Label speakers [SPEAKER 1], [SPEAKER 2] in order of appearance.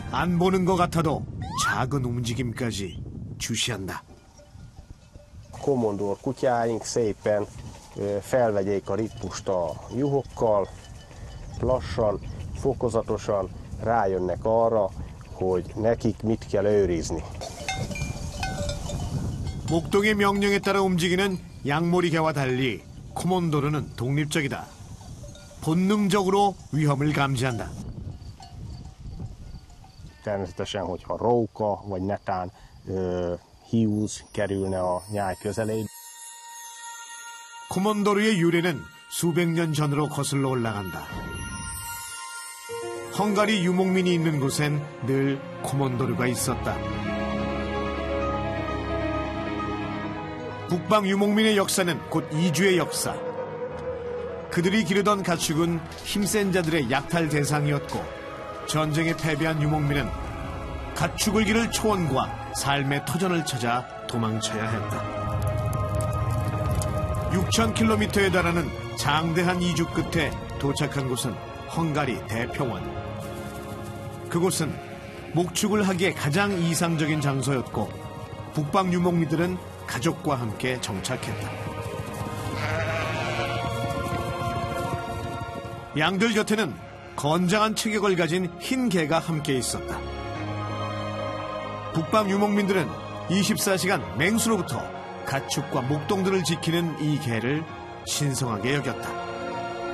[SPEAKER 1] 안 보는 것 같아도 작은 움직임까지 주시한다.
[SPEAKER 2] Komondor kutyáink szépen felvegyék a ritmust a juhokkal, lassan, fokozatosan rájönnek arra, hogy nekik mit kell őrizni.
[SPEAKER 1] 목동의 명령에 따라 움직이는 양모리개와 달리 코몬도르는 독립적이다. 본능적으로 위험을 감지한다.
[SPEAKER 2] Természetesen, hogyha róka vagy netán hiúz kerülne a nyáj közelébe.
[SPEAKER 1] 코몬도르의 유래는 수백 년 전으로 거슬러 올라간다. 헝가리 유목민이 있는 곳엔 늘 코몬도르가 있었다. 북방 유목민의 역사는 곧 이주의 역사. 그들이 기르던 가축은 힘센 자들의 약탈 대상이었고 전쟁에 패배한 유목민은 가축을 기를 초원과 삶의 터전을 찾아 도망쳐야 했다. 6,000km에 달하는 장대한 이주 끝에 도착한 곳은 헝가리 대평원. 그곳은 목축을 하기에 가장 이상적인 장소였고 북방 유목민들은 가족과 함께 정착했다. 양들 곁에는 건장한 체격을 가진 흰 개가 함께 있었다. 북방 유목민들은 24시간 맹수로부터 가축과 목동들을 지키는 이 개를 신성하게 여겼다.